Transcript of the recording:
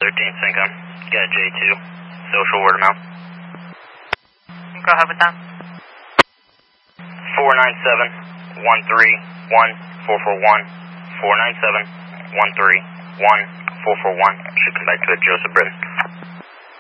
Syncom. Got a J2. Social word of mouth. Go ahead with that. 497-131-441. 497-131-441. Should come back to a Joseph Britton.